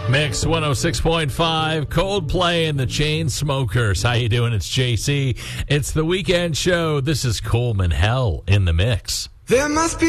Mix 106.5, Coldplay and the Chainsmokers. How you doing? It's JC. It's the weekend show. This is Coleman Hell in the mix. There must be